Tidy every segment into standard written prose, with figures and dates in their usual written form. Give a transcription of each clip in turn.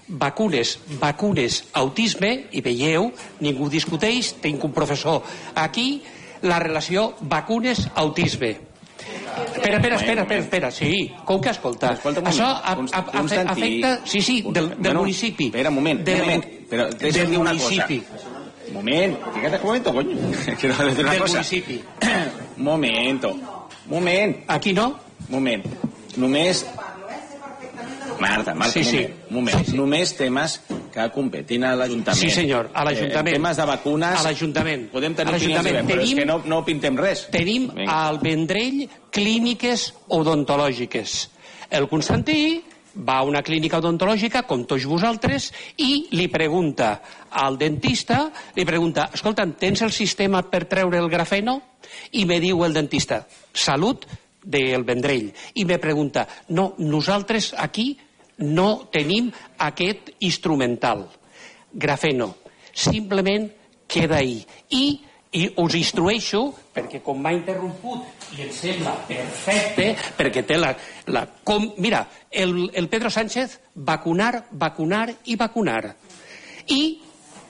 vacunes, autisme, i veieu, ningú discuteix, tinc un professor aquí, la relació vacunes-autisme. Espera, sí, com que escolta? Això afecta, sí, del municipi. Espera, un moment, però deixa'm dir una cosa. Un moment, fíjate un momento, coño. Quiero decir una cosa. Del municipi. Moment. Aquí no? Moment. Només... Marta, sí. Un moment. Només temes que competin a l'Ajuntament. Sí, senyor, a l'Ajuntament. Temes de vacunes... A l'Ajuntament. Podem tenir opinions diferents, però és que no pintem res. Tenim al Vendrell clíniques odontològiques. El Constantí va a una clínica odontològica, com tots vosaltres, i li pregunta al dentista, escolta'm, tens el sistema per treure el grafeno? I me diu el dentista, Salut del Vendrell. I me pregunta, no, nosaltres aquí no tenim aquest instrumental, grafeno. Simplement queda ahí. I us instrueixo, perquè com m'ha interromput i em sembla perfecte, perquè té mira, el Pedro Sánchez, vacunar i vacunar. I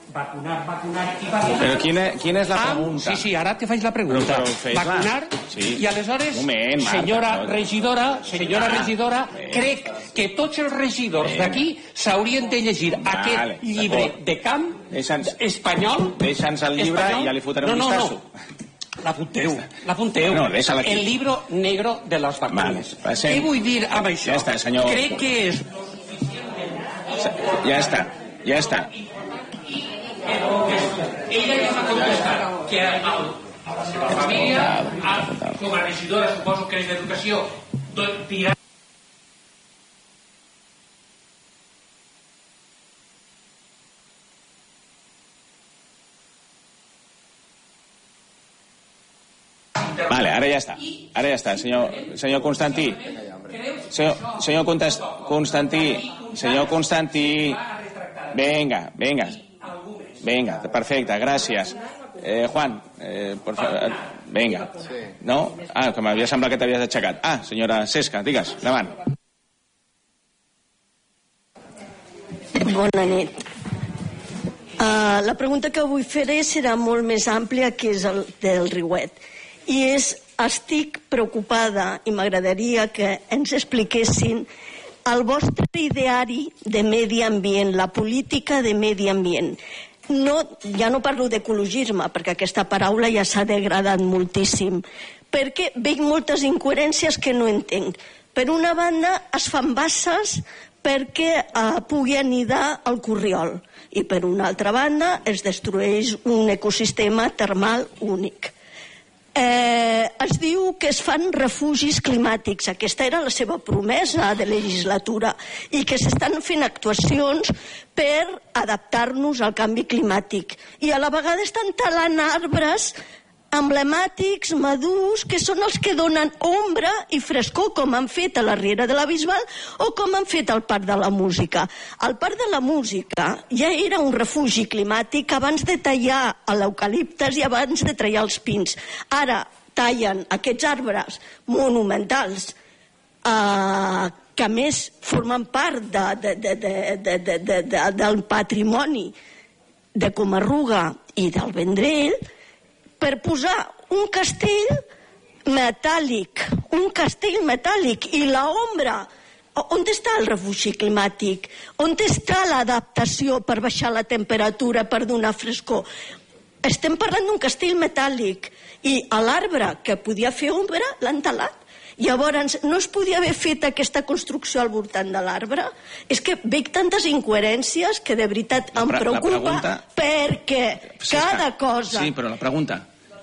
Però quina és la pregunta? Sí, ara te faig la pregunta. Vacunar, i aleshores, senyora regidora, crec que tots els regidors d'aquí s'haurien de llegir aquest llibre de camp espanyol. Deixa'ns el llibre i ja li fotrem un vistazo. L'apunteu. El libro negro de les vacunes. Què vull dir amb això? Ja està, senyor. Crec que és... Ja està. Ella ja m'ha contestat que a la seva família, com a regidora, suposo que és d'educació, dirà... Vale, ara ja està, senyor Constantí. Senyor Constantí. Venga, perfecte, gràcies. Juan, por favor, venga. No? Que m'havia semblat que t'havies aixecat. Senyora Cesca, digues, endavant. Bona nit. La pregunta que vull fer serà molt més àmplia que és el del Riuet. I estic preocupada i m'agradaria que ens expliquessin el vostre ideari de medi ambient, la política de medi ambient. Ja no parlo d'ecologisme, perquè aquesta paraula ja s'ha degradat moltíssim, perquè veig moltes incoherències que no entenc. Per una banda, es fan basses perquè pugui anidar el corriol, i per una altra banda es destrueix un ecosistema termal únic. Es diu que es fan refugis climàtics, aquesta era la seva promesa de legislatura, i que s'estan fent actuacions per adaptar-nos al canvi climàtic, i a la vegada estan talant arbres emblemàtics, madurs, que són els que donen ombra i frescor, com han fet a la Riera de la Bisbal o com han fet al Parc de la Música. El Parc de la Música ja era un refugi climàtic abans de tallar l'eucaliptes i abans de tallar els pins. Ara tallen aquests arbres monumentals que a més formen part del patrimoni de Comarruga i del Vendrell, per posar un castell metàl·lic, i l'ombra. On està el refugi climàtic? On està l'adaptació per baixar la temperatura, per donar frescor? Estem parlant d'un castell metàl·lic, i l'arbre que podia fer ombra l'han talat. Llavors, no es podia haver fet aquesta construcció al voltant de l'arbre? És que veig tantes incoherències que de veritat em preocupa, perquè cada cosa... Sí, però la pregunta.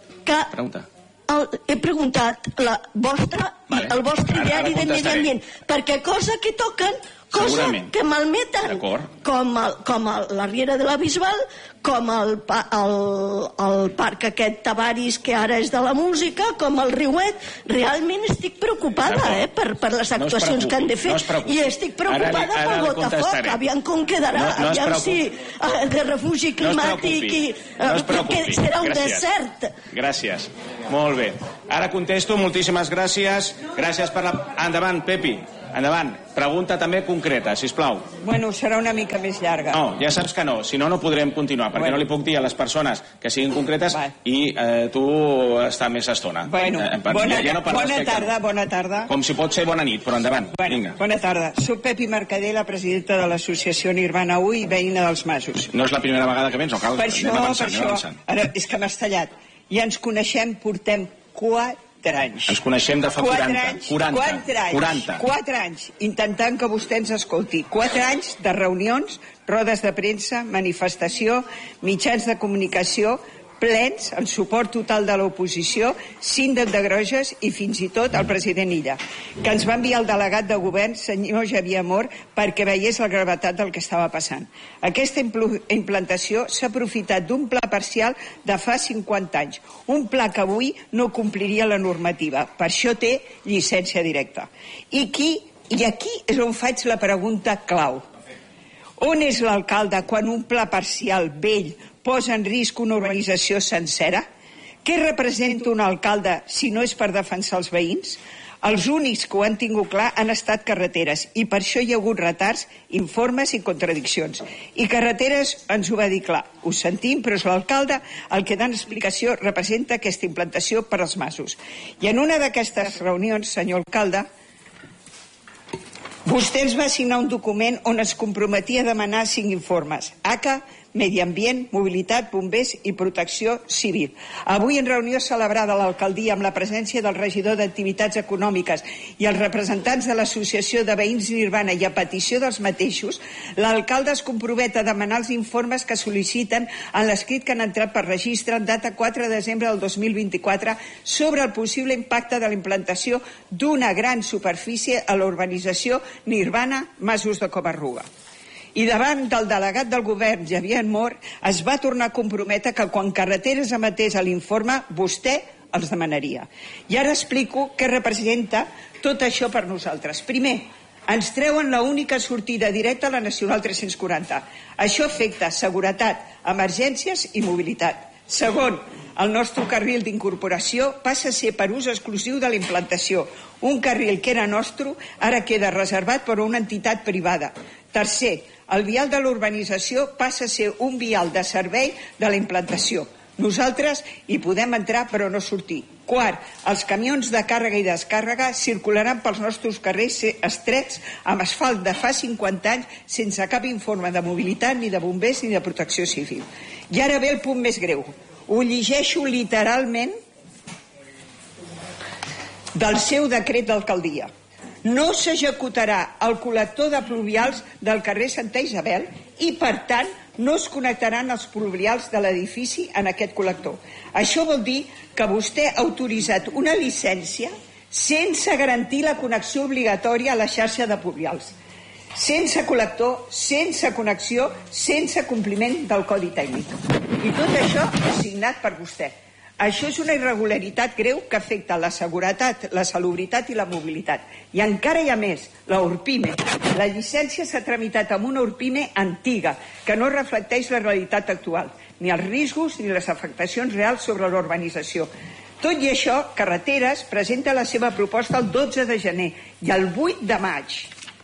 He preguntat el vostre diari de medi ambient, perquè cosa que toquen, cosa que malmeten, com la Riera de la Bisbal, com el parc aquest Tavaris, que ara és de la música, com el Riuet. Realment estic preocupada per les actuacions que han de fer, i estic preocupada per Botafoc, aviam com quedarà, aviam si de refugi climàtic, perquè serà un desert. Gràcies, molt bé. Ara contesto, moltíssimes gràcies. Gràcies per la... Endavant, Pepi. Endavant. Pregunta també concreta, sisplau. Bueno, serà una mica més llarga. No, ja saps que no. Si no, no podrem continuar, perquè no li puc dir a les persones que siguin concretes i tu està més estona. Bueno, bona tarda. Com si pot ser bona nit, però endavant. Vinga. Bona tarda. Soc Pepi Mercader, la presidenta de l'associació Nirvana U i veïna dels Masos. No és la primera vegada que vens, o cal? Per això, ara és que m'has tallat. Ja ens coneixem, portem 4 anys. Ens coneixem de fa 4 anys, intentant que vostè ens escolti. 4 anys de reunions, rodes de premsa, manifestació, mitjans de comunicació, plens, en suport total de l'oposició, síndic de Greuges i fins i tot el president Illa, que ens va enviar el delegat de govern, senyor Xavier Amor, perquè veiés la gravetat del que estava passant. Aquesta implantació s'ha aprofitat d'un pla parcial de fa 50 anys, un pla que avui no compliria la normativa, per això té llicència directa. I aquí és on faig la pregunta clau. On és l'alcalde quan un pla parcial vell posa en risc una urbanització sencera? Què representa un alcalde si no és per defensar els veïns? Els únics que ho han tingut clar han estat carreteres i per això hi ha hagut retards, informes i contradiccions. I carreteres ens ho va dir clar. Ho sentim, però és l'alcalde el que dona explicació representa aquesta implantació per als Masos. I en una d'aquestes reunions, senyor alcalde, vostè ens va signar un document on es comprometia a demanar 5 informes. ACA, Medi Ambient, Mobilitat, Bombers i Protecció Civil. Avui, en reunió celebrada a l'alcaldia amb la presència del regidor d'Activitats Econòmiques i els representants de l'Associació de Veïns Nirvana i a petició dels mateixos, l'alcalde es compromet a demanar els informes que sol·liciten en l'escrit que han entrat per registre en data 4 de desembre del 2024 sobre el possible impacte de la implantació d'una gran superfície a la urbanització Nirvana Masos de Coma-ruga. I davant del delegat del govern, Xavier Amor, es va tornar a comprometre que quan Carreteres emetés l'informe, vostè els demanaria. I ara explico què representa tot això per nosaltres. Primer, ens treuen l'única sortida directa a la Nacional 340. Això afecta seguretat, emergències i mobilitat. Segon, el nostre carril d'incorporació passa a ser per ús exclusiu de la implantació. Un carril que era nostre ara queda reservat per una entitat privada. Tercer, el vial de l'urbanització passa a ser un vial de servei de la implantació. Nosaltres hi podem entrar però no sortir. Quart, els camions de càrrega i descàrrega circularan pels nostres carrers estrets amb asfalt de fa 50 anys sense cap informe de mobilitat, ni de bombers ni de protecció civil. I ara ve el punt més greu. Ho llegeixo literalment del seu decret d'alcaldia. No s'executarà el col·lector de pluvials del carrer Santa Isabel i, per tant, no es connectaran els pluvials de l'edifici en aquest col·lector. Això vol dir que vostè ha autoritzat una llicència sense garantir la connexió obligatòria a la xarxa de pluvials. Sense col·lector, sense connexió, sense compliment del codi tècnic. I tot això és signat per vostè. Això és una irregularitat greu que afecta la seguretat, la salubritat i la mobilitat. I encara hi ha més, la URPIME. La llicència s'ha tramitat amb una URPIME antiga, que no reflecteix la realitat actual, ni els riscos ni les afectacions reals sobre la urbanització. Tot i això, Carreteres presenta la seva proposta el 12 de gener i el 8 de maig.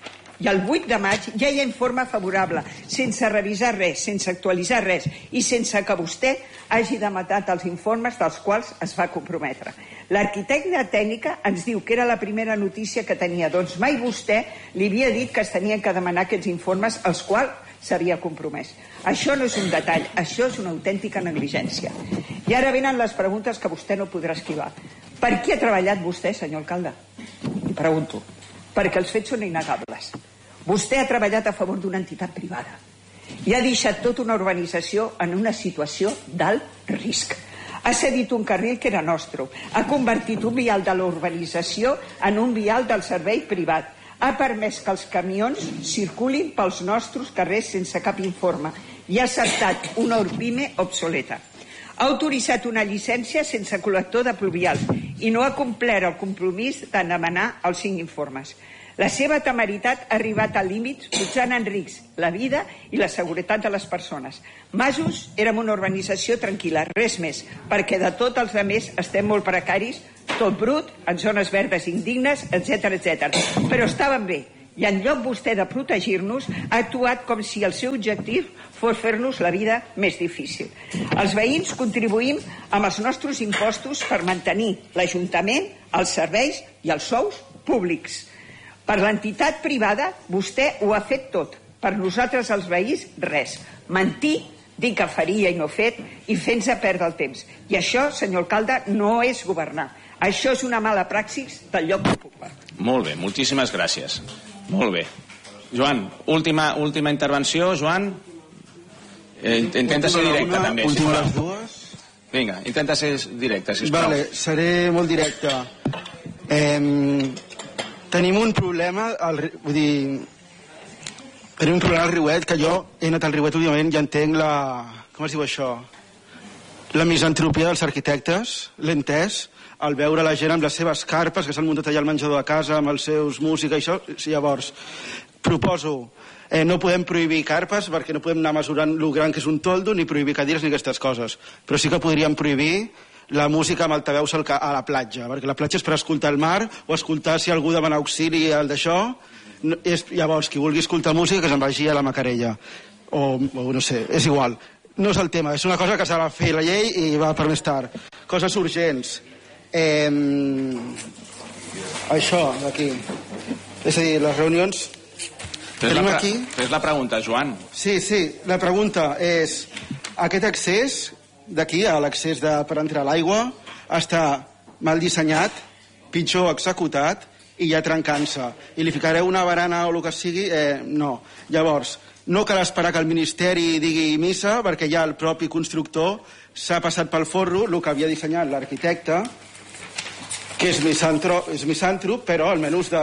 I el 8 de maig ja hi ha informe favorable, sense revisar res, sense actualitzar res i sense que vostè hagi demanat els informes dels quals es va comprometre. L'arquitecte tècnica ens diu que era la primera notícia que tenia, doncs mai vostè li havia dit que es tenien que demanar aquests informes als quals s'havia compromès. Això no és un detall, això és una autèntica negligència. I ara venen les preguntes que vostè no podrà esquivar. Per qui ha treballat vostè, senyor alcalde? I pregunto, perquè els fets són innegables. Vostè ha treballat a favor d'una entitat privada i ha deixat tota una urbanització en una situació d'alt risc. Ha cedit un carril que era nostre, ha convertit un vial de l'urbanització en un vial del servei privat, ha permès que els camions circulin pels nostres carrers sense cap informe i ha acceptat una URPIME obsoleta. Ha autoritzat una llicència sense col·lector de pluvials i no ha complert el compromís de demanar els 5 informes. La seva temeritat ha arribat a límits posant en risc la vida i la seguretat de les persones. Masos érem una urbanització tranquil·la, res més, perquè de tots els altres estem molt precaris, tot brut, en zones verdes indignes, etc etc. Però estaven bé. I en lloc vostè de protegir-nos, ha actuat com si el seu objectiu fos fer-nos la vida més difícil. Els veïns contribuïm amb els nostres impostos per mantenir l'Ajuntament, els serveis i els sous públics. Per l'entitat privada, vostè ho ha fet tot. Per nosaltres, els veïns, res. Mentir, dir que faria i no fet, i fent-se perdre el temps. I això, senyor alcalde, no és governar. Això és una mala praxis del lloc que ocupa. Molt bé, moltíssimes gràcies. Molt bé. Joan, última intervenció, Joan. Intenta ser directe, també. Última les dues. Vinga, intenta ser directe, sisplau. Vale, seré molt directe. Tenim un problema, tenim un problema al Riuet, que jo he anat al Riuet últimament i entenc com es diu això? La misantropia dels arquitectes, l'he entès, al veure la gent amb les seves carpes, que s'han muntat allà al menjador de casa, amb els seus música i això. Llavors, proposo, no podem prohibir carpes perquè no podem anar mesurant lo gran que és un toldo, ni prohibir cadires ni aquestes coses. Però sí que podríem prohibir la música amb altaveus a la platja, perquè la platja és per escoltar el mar o escoltar si algú demana auxili al d'això. Llavors, qui vulgui escoltar música que se'n vagi a la Macarella. O no sé, és igual. No és el tema, és una cosa que s'ha de fer la llei i va per més tard. Coses urgents. Això d'aquí, és a dir, les reunions tenim aquí. Fes la pregunta, Joan. Sí, la pregunta és: aquest accés d'aquí, l'accés per entrar a l'aigua, està mal dissenyat, pitjor executat i ja trencant-se, i li ficareu una barana o el que sigui? No. Llavors, no cal esperar que el Ministeri digui missa, perquè ja el propi constructor s'ha passat pel forro el que havia dissenyat l'arquitecte, que és misàntrop, però almenys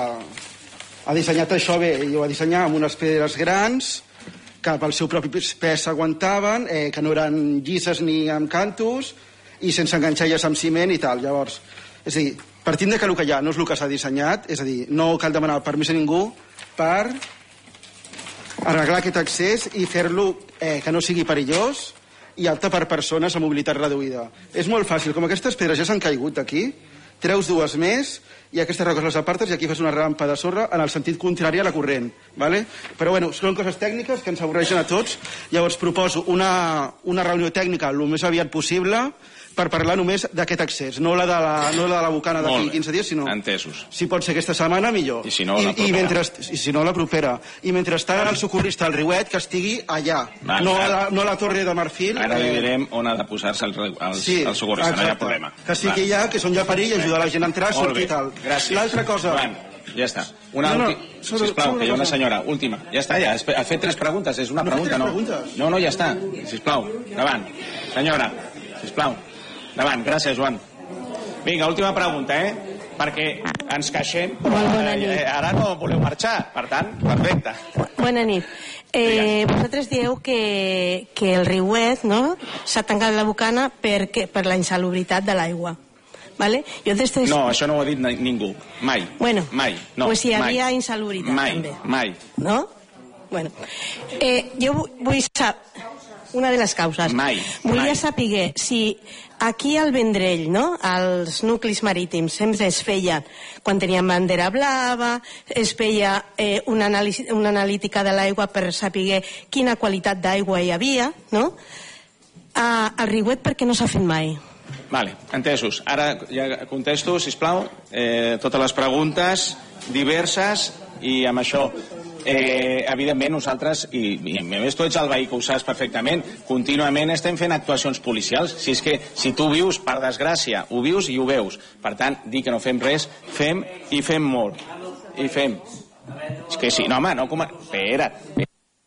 ha dissenyat això bé, i ho va dissenyar amb unes pedres grans que pel seu propi pes s'aguantaven, que no eren llises ni amb cantos i sense enganxalles amb ciment i tal. Llavors, és a dir, partint que el que hi ha no és el que s'ha dissenyat, és a dir, no cal demanar permís a ningú per arreglar aquest accés i fer-lo que no sigui perillós i apte per persones amb mobilitat reduïda. És molt fàcil, com aquestes pedres ja s'han caigut aquí, treus dues més i aquestes roques les apartes i aquí fas una rampa de sorra en el sentit contrari a la corrent, ¿vale? Però bueno, són coses tècniques que ens avorreixen a tots. Llavors proposo una reunió tècnica el més aviat possible per parlar només d'aquest accés, no la de la bocana d'aquí 15 dies, sinó... Entesos. Si pot ser aquesta setmana, millor. I si no, la propera. I si no, la propera. I mentrestant el socorrista al Riuet que estigui allà, no a la Torre de Marfil. Ara li direm on ha de posar-se el socorrista, no hi ha problema. Que sigui allà, que són ja perill, ajudar la gent a entrar, sortir i tal. Gràcies. L'altra cosa... Ja està. Sisplau, que hi ha una senyora. Última. Ja està, ja. Ha fet 3 preguntes. És una pregunta, no? No, ja està. Sisplau, davant. Senyora, sisplau. Davant. Gràcies, Joan. Vinga, última pregunta, perquè ens queixem. Ara no voleu marxar, per tant, perfecte. Bona nit. Vosaltres dieu que el Riuet s'ha tancat la bocana per la insalubritat de l'aigua. ¿Vale? No, això no ho ha dit ningú. Mai. Bueno, mai. Pues hi havia insalubritat també. Mai. No? Bueno. Jo vull saber una de les causes. Volia saber si aquí al Vendrell, als nuclis marítims, sempre es feia, quan teníem bandera blava, es feia una analítica de l'aigua per saber quina qualitat d'aigua hi havia, no? Al Riuet per què no s'ha fet mai? Vale, entesos. Ara ja contesto, sisplau, totes les preguntes diverses i amb això. Evidentment nosaltres, i a més tu ets el veí que ho saps perfectament, contínuament estem fent actuacions policials. Si és que si tu vius, per desgràcia, ho vius i ho veus. Per tant, dir que no fem res, fem i fem molt. I fem. És que sí, no home, no... Espera't.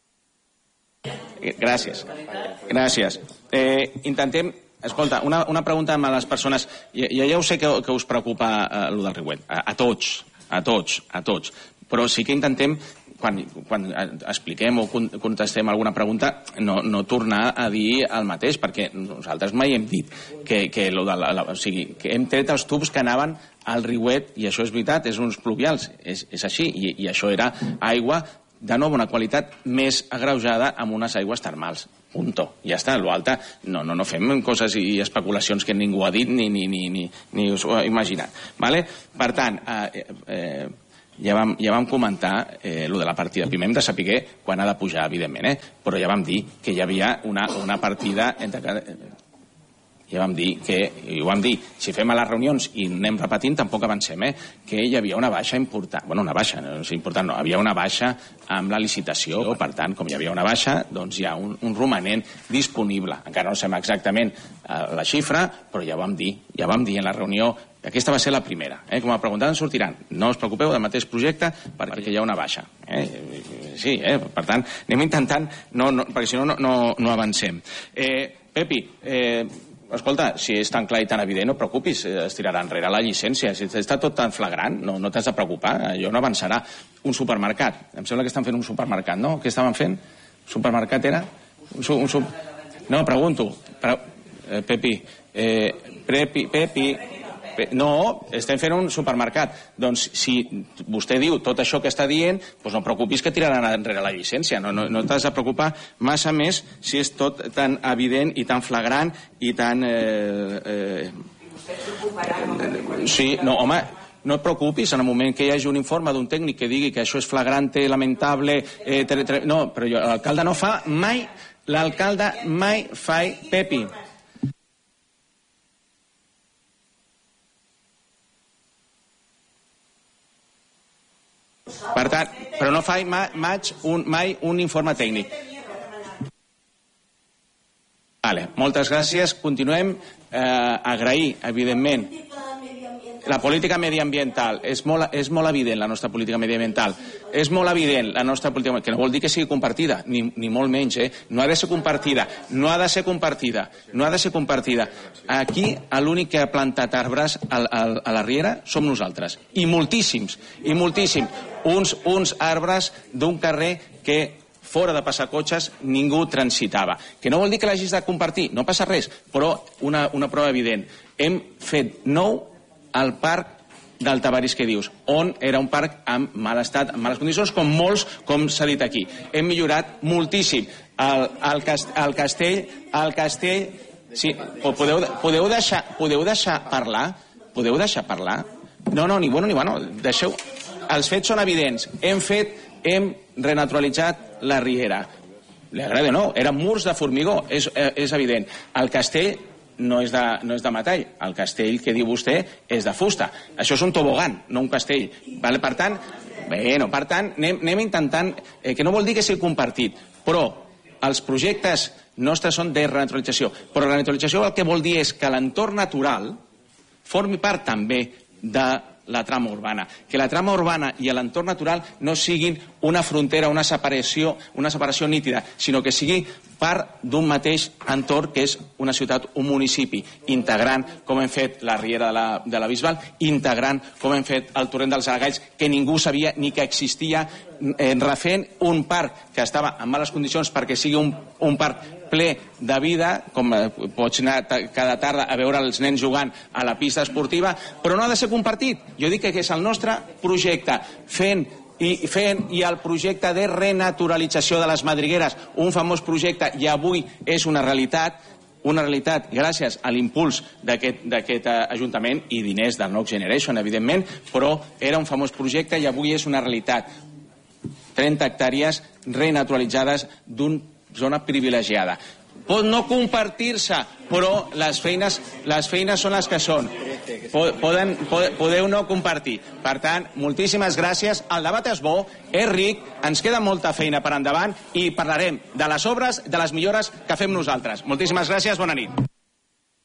Gràcies. Intentem... Escolta, una pregunta a les persones. Ja ho sé que us preocupa el del Riuet. A tots. Però sí que intentem, quan expliquem o contestem alguna pregunta, no tornar a dir el mateix, perquè nosaltres mai hem dit que hem tret els tubs que anaven al Riuet, i això és veritat, és uns pluvials, és així, i això era aigua de nou una qualitat més agreujada amb unes aigües termals. Punto. Ja està, l'altre no fem coses i especulacions que ningú ha dit ni us ho ha imaginat. Per tant, ja vam comentar lo de la partida. Primer hem de saber quan ha de pujar, evidentment, però ja vam dir que hi havia una partida ja vam dir i ho vam dir, si fem a les reunions i anem repetint, tampoc avancem, que hi havia una baixa important, una baixa, no és important, no, hi havia una baixa amb la licitació, per tant, com hi havia una baixa, doncs hi ha un romanent disponible. Encara no sabem exactament la xifra, però ja vam dir en la reunió, aquesta va ser la primera, com a preguntar en sortiran, no us preocupeu del mateix projecte perquè hi ha una baixa. Sí, per tant, anem intentant, perquè si no, no avancem. Pepi, escolta, si és tan clar i tan evident, no et preocupis, es tirarà enrere la llicència. Si està tot tan flagrant, no t'has de preocupar, allò no avançarà. Un supermercat, em sembla que estan fent un supermercat, no? Què estaven fent? Supermercat era? No, pregunto. Pepi, no, estem fent un supermercat. Doncs si vostè diu tot això que està dient, doncs no preocupis que tiraran enrere la llicència. No t'has de preocupar massa més si és tot tan evident i tan flagrant i tan... Sí, no, home, no et preocupis en el moment que hi hagi un informe d'un tècnic que digui que això és flagrante, lamentable... No, però l'alcalde no fa mai... L'alcalde mai fa... Pepi... Per tant, però no faig mai un informe tècnic. Moltes gràcies. Continuem. Agrair, evidentment, la política mediambiental. És molt evident la nostra política mediambiental. És molt evident la nostra política mediambiental, que no vol dir que sigui compartida, ni molt menys, No ha de ser compartida. No ha de ser compartida. Aquí l'únic que ha plantat arbres a la riera som nosaltres. I moltíssims. Uns arbres d'un carrer que fora de passar cotxes ningú transitava. Que no vol dir que l'hagis de compartir, no passa res, però una prova evident. Hem fet nou al parc del Tavaris que dius, on era un parc amb mal estat, amb males condicions, com molts, com s'ha dit aquí. Hem millorat moltíssim. El castell... Sí, podeu deixar parlar? Podeu deixar parlar? No, ni bueno ni bueno. Deixeu... Els fets són evidents. Hem renaturalitzat la riera. Li agrada o no? Eren murs de formigó, és evident. El castell no és de metall. El castell que diu vostè és de fusta. Això és un tobogan, no un castell. Per tant, anem intentant, que no vol dir que sigui compartit, però els projectes nostres són de renaturalització. Però la renaturalització el que vol dir és que l'entorn natural formi part també de la trama urbana. Que la trama urbana i l'entorn natural no siguin una frontera, una separació nítida, sinó que sigui part d'un mateix entorn que és una ciutat, un municipi, integrant com hem fet la riera de la Bisbal, integrant com hem fet el torrent dels Aragalls, que ningú sabia ni que existia, refent un parc que estava en males condicions perquè sigui un parc ple de vida, com pots anar cada tarda a veure els nens jugant a la pista esportiva, però no ha de ser compartit. Jo dic que és el nostre projecte, fent i el projecte de renaturalització de les madrigueres, un famós projecte, i avui és una realitat gràcies a l'impuls d'aquest Ajuntament i diners del Next Generation, evidentment, però era un famós projecte i avui és una realitat. 30 hectàrees renaturalitzades d'una zona privilegiada. Pot no compartir-se, però les feines són les que són. Podeu no compartir. Per tant, moltíssimes gràcies. El debat és bo, és ric, ens queda molta feina per endavant i parlarem de les obres, de les millores que fem nosaltres. Moltíssimes gràcies, bona nit.